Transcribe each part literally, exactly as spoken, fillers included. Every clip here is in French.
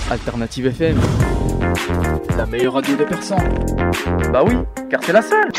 Alternative F M, la meilleure radio de Persan. Bah oui, car c'est la seule.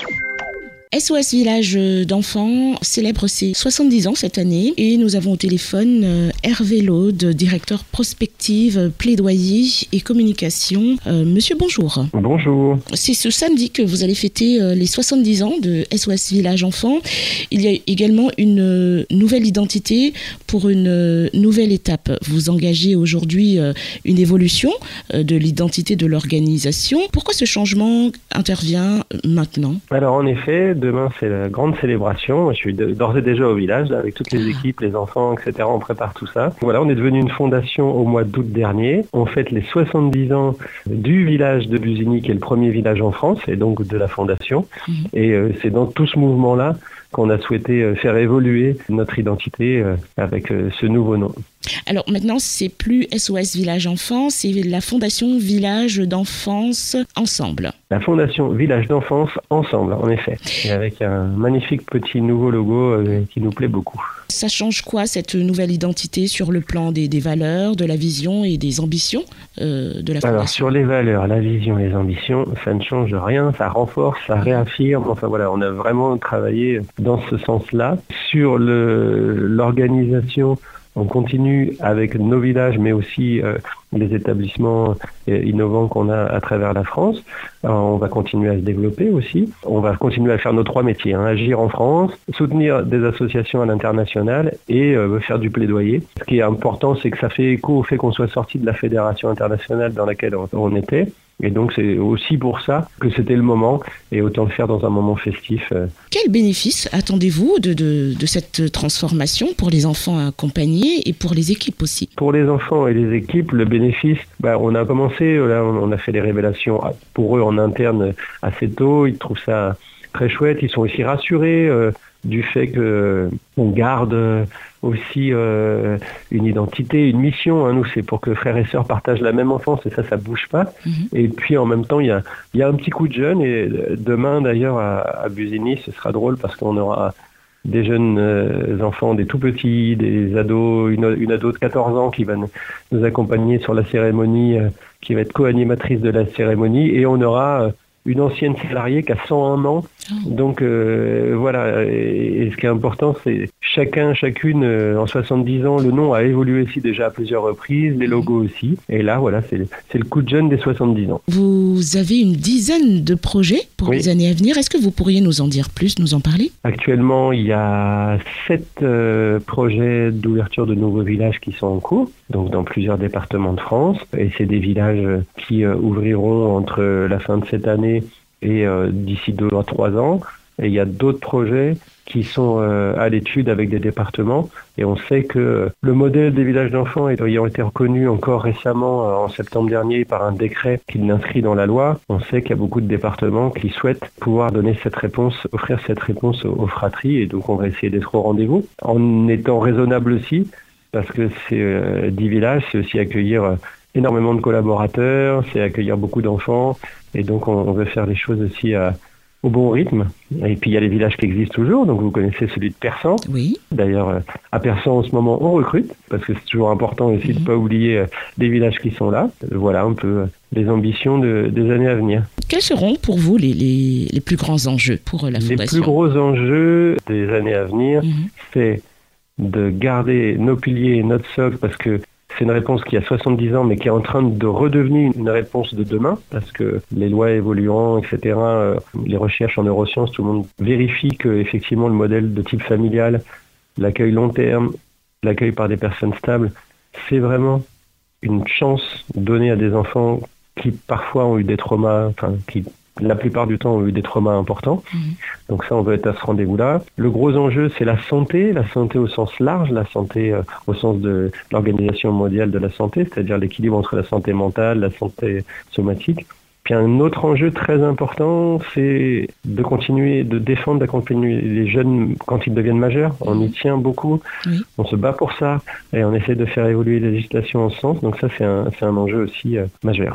S O S Village d'enfants célèbre ses soixante-dix ans cette année et nous avons au téléphone euh, Hervé Laude, directeur prospective, plaidoyer et communication. Euh, monsieur, bonjour. Bonjour. C'est ce samedi que vous allez fêter euh, les soixante-dix ans de S O S Village enfants. Il y a également une euh, nouvelle identité pour une euh, nouvelle étape. Vous engagez aujourd'hui euh, une évolution euh, de l'identité de l'organisation. Pourquoi ce changement intervient maintenant ? Alors en effet, demain, c'est la grande célébration. Je suis d'ores et déjà au village, là, avec toutes les équipes, les enfants, et cetera. On prépare tout ça. Voilà, on est devenu une fondation au mois d'août dernier. On fête les soixante-dix ans du village de Busigny, qui est le premier village en France, et donc de la fondation. Mmh. Et euh, c'est dans tout ce mouvement-là qu'on a souhaité euh, faire évoluer notre identité euh, avec euh, ce nouveau nom. Alors maintenant, c'est plus S O S Village Enfants, c'est la Fondation Village d'Enfance Ensemble. La Fondation Village d'Enfance Ensemble, en effet. Et avec un magnifique petit nouveau logo euh, qui nous plaît beaucoup. Ça change quoi, cette nouvelle identité, sur le plan des, des valeurs, de la vision et des ambitions euh, de la Fondation ? Alors, sur les valeurs, la vision et les ambitions, ça ne change rien, ça renforce, ça réaffirme. Enfin voilà, on a vraiment travaillé dans ce sens-là. Sur le, l'organisation, on continue avec nos villages, mais aussi euh, les établissements euh, innovants qu'on a à travers la France. Alors, on va continuer à se développer aussi. On va continuer à faire nos trois métiers, hein, agir en France, soutenir des associations à l'international et euh, faire du plaidoyer. Ce qui est important, c'est que ça fait écho au fait qu'on soit sorti de la fédération internationale dans laquelle on, on était. Et donc, c'est aussi pour ça que c'était le moment, et autant le faire dans un moment festif. Quel bénéfice attendez-vous de, de, de cette transformation pour les enfants accompagnés et pour les équipes aussi ? Pour les enfants et les équipes, le bénéfice, bah, on a commencé, là, on a fait des révélations pour eux en interne assez tôt. Ils trouvent ça très chouette. Ils sont aussi rassurés euh, du fait qu'on garde aussi euh, une identité, une mission. Hein. Nous, c'est pour que frères et sœurs partagent la même enfance, et ça, ça bouge pas. Mm-hmm. Et puis, en même temps, il y a, y a un petit coup de jeune. Et demain, d'ailleurs, à, à Busigny, ce sera drôle parce qu'on aura des jeunes euh, enfants, des tout petits, des ados, une, une ado de quatorze ans qui va nous, nous accompagner sur la cérémonie, euh, qui va être co-animatrice de la cérémonie. Et on aura euh, une ancienne salariée qui a cent un ans. Donc euh, voilà, et, et ce qui est important, c'est chacun, chacune, euh, en soixante-dix ans, le nom a évolué aussi déjà à plusieurs reprises, les logos aussi. Et là, voilà, c'est, c'est le coup de jeune des soixante-dix ans. Vous avez une dizaine de projets pour oui. les années à venir. Est-ce que vous pourriez nous en dire plus, nous en parler ? Actuellement, il y a sept euh, projets d'ouverture de nouveaux villages qui sont en cours, donc dans plusieurs départements de France. Et c'est des villages qui euh, ouvriront entre la fin de cette année et euh, d'ici deux à trois ans. Et il y a d'autres projets qui sont euh, à l'étude avec des départements. Et on sait que le modèle des villages d'enfants ayant été reconnu encore récemment, euh, en septembre dernier, par un décret qui l'inscrit dans la loi, on sait qu'il y a beaucoup de départements qui souhaitent pouvoir donner cette réponse, offrir cette réponse aux, aux fratries. Et donc on va essayer d'être au rendez-vous, en étant raisonnable aussi, parce que c'est euh, dix villages, c'est aussi accueillir euh, énormément de collaborateurs, c'est accueillir beaucoup d'enfants. Et donc, on, on veut faire les choses aussi à, au bon rythme. Et puis, il y a les villages qui existent toujours. Donc, vous connaissez celui de Persan. Oui. D'ailleurs, à Persan, en ce moment, on recrute, parce que c'est toujours important aussi mmh. de ne pas oublier les villages qui sont là. Voilà un peu les ambitions de, des années à venir. Quels seront pour vous les, les, les plus grands enjeux pour la Fondation ? Les plus gros enjeux des années à venir, mmh. c'est de garder nos piliers et notre socle, parce que c'est une réponse qui a soixante-dix ans, mais qui est en train de redevenir une réponse de demain, parce que les lois évoluant, et cetera, euh, les recherches en neurosciences, tout le monde vérifie que effectivement le modèle de type familial, l'accueil long terme, l'accueil par des personnes stables, c'est vraiment une chance donnée à des enfants qui parfois ont eu des traumas, enfin qui la plupart du temps ont eu des traumas importants. Mmh. Donc ça, on veut être à ce rendez-vous-là. Le gros enjeu, c'est la santé, la santé au sens large, la santé euh, au sens de l'Organisation mondiale de la santé, c'est-à-dire l'équilibre entre la santé mentale, la santé somatique. Puis un autre enjeu très important, c'est de continuer de défendre, d'accompagner les jeunes quand ils deviennent majeurs. On y tient beaucoup, oui. On se bat pour ça et on essaie de faire évoluer la législation en ce sens. Donc ça, c'est un, c'est un enjeu aussi euh, majeur.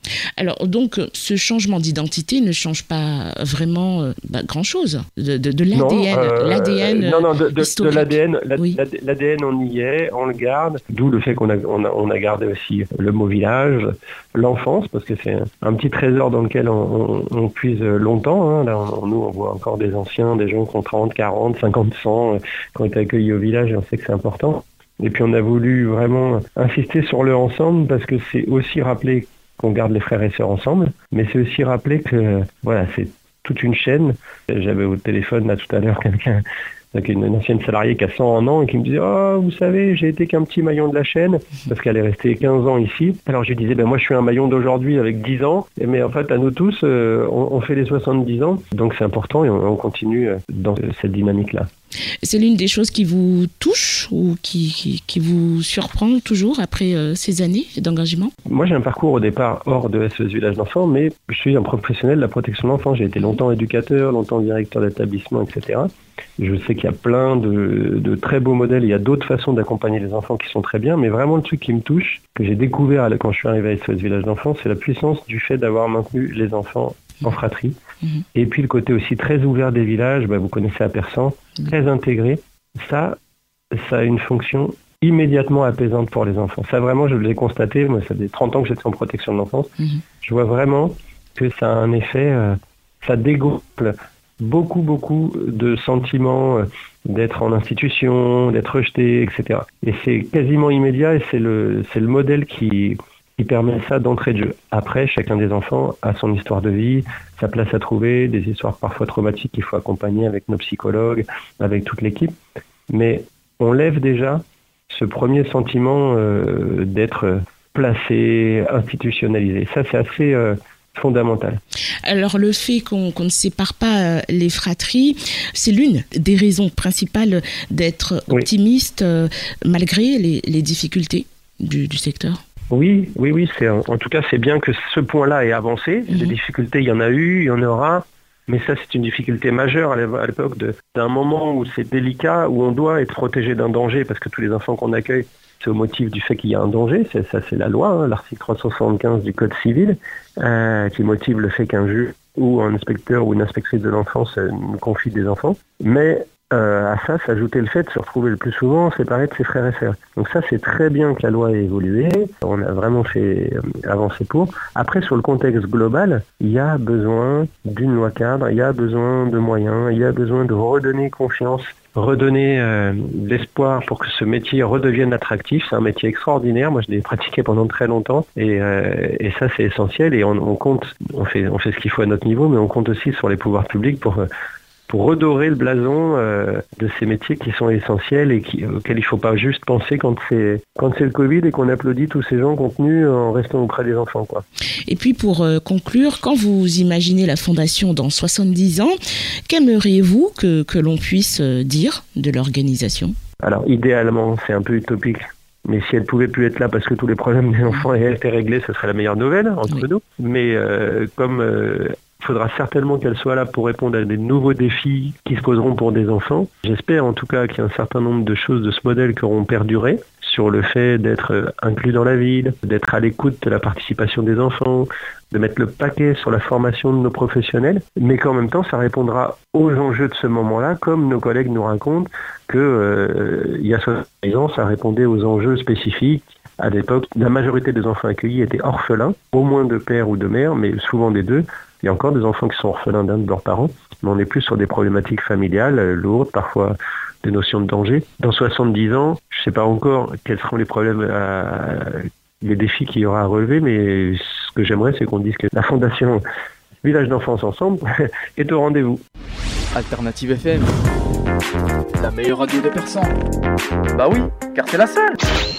Alors donc, ce changement d'identité ne change pas vraiment euh, bah, grand-chose de, de, de l'A D N. Non, euh, L'A D N non, non, de, de, de l'A D N, la, oui. l'A D N, on y est, on le garde. D'où le fait qu'on a, on a, on a gardé aussi le mot village, l'enfance, parce que c'est un, un petit trésor dans lequel on, on, on puise longtemps. Hein. Là, on, nous, on voit encore des anciens, des gens qui ont trente, quarante, cinquante, cent, qui ont été accueillis au village, et on sait que c'est important. Et puis on a voulu vraiment insister sur le ensemble, parce que c'est aussi rappeler qu'on garde les frères et sœurs ensemble, mais c'est aussi rappeler que voilà, c'est toute une chaîne. J'avais au téléphone là tout à l'heure quelqu'un, donc une, une ancienne salariée qui a cent un ans et qui me disait « Oh, vous savez, j'ai été qu'un petit maillon de la chaîne » parce qu'elle est restée quinze ans ici. Alors je lui disais ben, « Moi, je suis un maillon d'aujourd'hui avec dix ans, mais en fait, à nous tous, euh, on, on fait les soixante-dix ans. Donc c'est important et on, on continue dans cette dynamique-là. » C'est l'une des choses qui vous touche ou qui, qui, qui vous surprend toujours après euh, ces années d'engagement? Moi, j'ai un parcours au départ hors de S O S Village d'enfants, mais je suis un professionnel de la protection de l'enfant. J'ai été longtemps éducateur, longtemps directeur d'établissement, et cetera. Je sais qu'il y a plein de, de très beaux modèles. Il y a d'autres façons d'accompagner les enfants qui sont très bien, mais vraiment le truc qui me touche, que j'ai découvert quand je suis arrivé à S O S Village d'enfants, c'est la puissance du fait d'avoir maintenu les enfants en fratrie. Mmh. Et puis le côté aussi très ouvert des villages, bah, vous connaissez à Persan, mmh. très intégré. Ça, ça a une fonction immédiatement apaisante pour les enfants. Ça vraiment, je l'ai constaté, moi ça fait trente ans que j'étais en protection de l'enfance, mmh. je vois vraiment que ça a un effet, euh, ça dégonfle beaucoup, beaucoup de sentiments euh, d'être en institution, d'être rejeté, et cetera. Et c'est quasiment immédiat et c'est le, c'est le modèle qui... qui permet ça d'entrée de jeu. Après, chacun des enfants a son histoire de vie, sa place à trouver, des histoires parfois traumatiques qu'il faut accompagner avec nos psychologues, avec toute l'équipe. Mais on lève déjà ce premier sentiment euh, d'être placé, institutionnalisé. Ça, c'est assez euh, fondamental. Alors, le fait qu'on, qu'on ne sépare pas les fratries, c'est l'une des raisons principales d'être oui. optimiste euh, malgré les, les difficultés du, du secteur. Oui, oui, oui. C'est, en tout cas, c'est bien que ce point-là ait avancé. Mmh. Des difficultés, il y en a eu, il y en aura. Mais ça, c'est une difficulté majeure à l'époque de, d'un moment où c'est délicat, où on doit être protégé d'un danger, parce que tous les enfants qu'on accueille, c'est au motif du fait qu'il y a un danger. C'est, ça, c'est la loi, hein, l'article trois cent soixante-quinze du Code civil, euh, qui motive le fait qu'un juge ou un inspecteur ou une inspectrice de l'enfance euh, nous confie des enfants. Mais Euh, à ça s'ajoutait le fait de se retrouver le plus souvent séparé de ses frères et sœurs. Donc ça, c'est très bien que la loi ait évolué. On a vraiment fait euh, avancer pour. Après, sur le contexte global, il y a besoin d'une loi cadre, il y a besoin de moyens, il y a besoin de redonner confiance, redonner euh, de l'espoir pour que ce métier redevienne attractif. C'est un métier extraordinaire. Moi, je l'ai pratiqué pendant très longtemps et, euh, et ça, c'est essentiel. Et on, on compte, on fait, on fait ce qu'il faut à notre niveau, mais on compte aussi sur les pouvoirs publics pour... Euh, pour redorer le blason euh, de ces métiers qui sont essentiels et qui, auxquels il ne faut pas juste penser quand c'est, quand c'est le Covid et qu'on applaudit tous ces gens contenus en restant auprès des enfants, quoi. Et puis pour euh, conclure, quand vous imaginez la Fondation dans soixante-dix ans, qu'aimeriez-vous que, que l'on puisse dire de l'organisation ? Alors idéalement, c'est un peu utopique. Mais si elle pouvait plus être là parce que tous les problèmes des enfants étaient réglés, ce serait la meilleure nouvelle entre oui. nous. Mais euh, comme euh, il faudra certainement qu'elle soit là pour répondre à des nouveaux défis qui se poseront pour des enfants, j'espère en tout cas qu'il y a un certain nombre de choses de ce modèle qui auront perduré sur le fait d'être inclus dans la ville, d'être à l'écoute de la participation des enfants, de mettre le paquet sur la formation de nos professionnels, mais qu'en même temps, ça répondra aux enjeux de ce moment-là, comme nos collègues nous racontent que euh, il y a soixante ans, ça répondait aux enjeux spécifiques. À l'époque, la majorité des enfants accueillis étaient orphelins, au moins de père ou de mère, mais souvent des deux. Il y a encore des enfants qui sont orphelins d'un de leurs parents, mais on est plus sur des problématiques familiales euh, lourdes, parfois des notions de danger. Dans soixante-dix ans, je ne sais pas encore quels seront les problèmes, à, les défis qu'il y aura à relever, mais ce que j'aimerais, c'est qu'on dise que la Fondation Village d'enfance ensemble est au rendez-vous. Alternative F M, la meilleure radio de Persan. Bah oui, car c'est la seule.